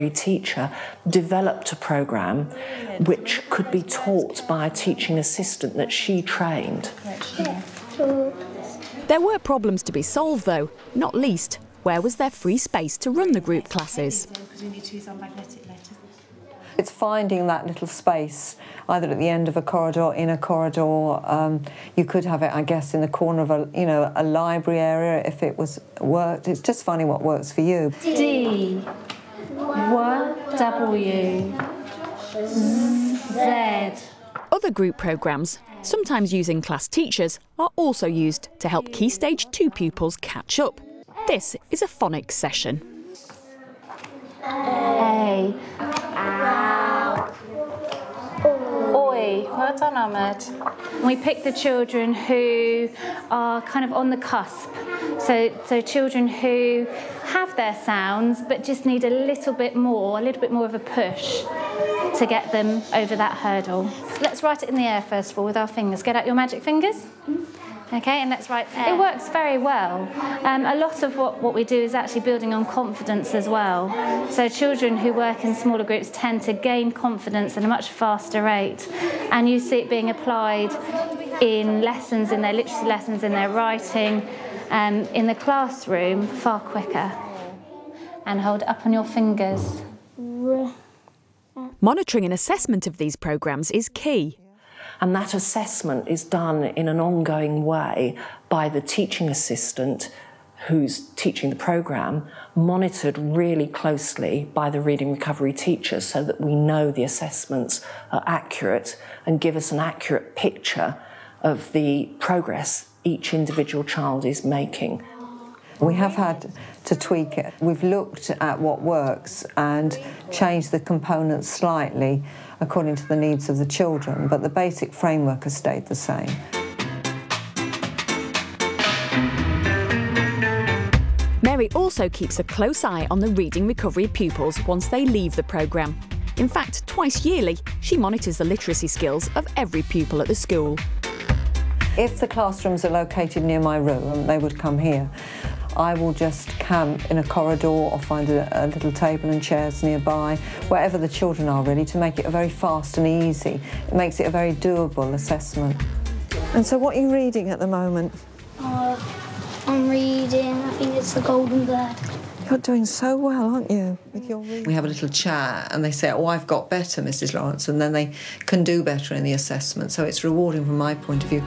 teacher developed a programme which could be taught by a teaching assistant that she trained. There were problems to be solved though, not least, where was there free space to run the group classes? It's finding that little space, either at the end of a corridor, in a corridor. You could have it, I guess, in the corner of a library area if it worked. It's just finding what works for you. D, W, Z. Other group programmes, sometimes using class teachers, are also used to help Key Stage 2 pupils catch up. This is a phonics session. A. Oi. Well done, Ahmed. We pick the children who are kind of on the cusp. So children who have their sounds but just need a little bit more of a push to get them over that hurdle. Let's write it in the air first of all with our fingers. Get out your magic fingers. Okay, and let's write. It works very well. A lot of what we do is actually building on confidence as well. So children who work in smaller groups tend to gain confidence at a much faster rate. And you see it being applied in lessons, in their literacy lessons, in their writing, in the classroom far quicker. And hold it up on your fingers. Monitoring and assessment of these programmes is key. And that assessment is done in an ongoing way by the teaching assistant who's teaching the programme, monitored really closely by the reading recovery teachers so that we know the assessments are accurate and give us an accurate picture of the progress each individual child is making. We have had to tweak it. We've looked at what works and changed the components slightly according to the needs of the children, but the basic framework has stayed the same. Mary also keeps a close eye on the reading recovery pupils once they leave the programme. In fact, twice yearly, she monitors the literacy skills of every pupil at the school. If the classrooms are located near my room, they would come here. I will just camp in a corridor or find a little table and chairs nearby, wherever the children are really, to make it a very fast and easy. It makes it a very doable assessment. And so what are you reading at the moment? I'm reading, I think it's The Golden Bird. You're doing so well, aren't you, with your reading? We have a little chat and they say, oh, I've got better, Mrs. Lawrence, and then they can do better in the assessment, so it's rewarding from my point of view.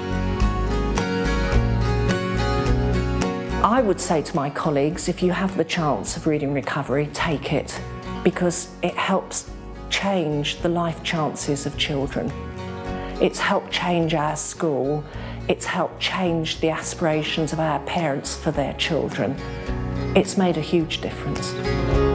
I would say to my colleagues, if you have the chance of reading recovery, take it, because it helps change the life chances of children. It's helped change our school, it's helped change the aspirations of our parents for their children. It's made a huge difference.